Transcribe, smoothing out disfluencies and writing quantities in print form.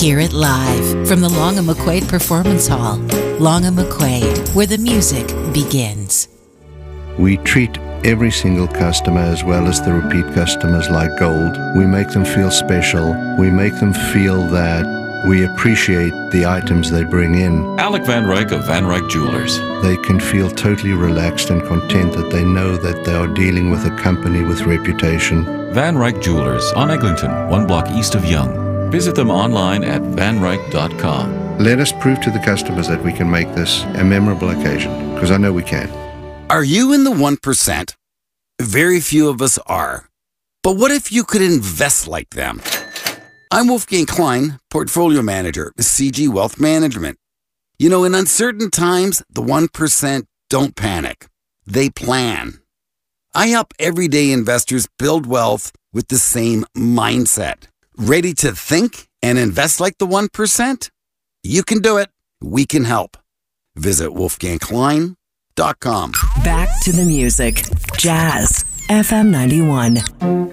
Hear it live from the Long and McQuaid Performance Hall. Long and McQuaid, where the music begins. We treat every single customer as well as the repeat customers like gold. We make them feel special. We make them feel that we appreciate the items they bring in. Alec Van Ryk of Van Ryk Jewelers. They can feel totally relaxed and content that they know that they are dealing with a company with reputation. Van Ryk Jewelers on Eglinton, 1 block east of Yonge. Visit them online at vanryk.com. Let us prove to the customers that we can make this a memorable occasion, because I know we can. Are you in the 1%? Very few of us are. But what if you could invest like them? I'm Wolfgang Klein, Portfolio Manager with CG Wealth Management. You know, in uncertain times, the 1% don't panic. They plan. I help everyday investors build wealth with the same mindset. Ready to think and invest like the 1%? You can do it. We can help. Visit wolfgangklein.com. Back to the music. Jazz FM 91.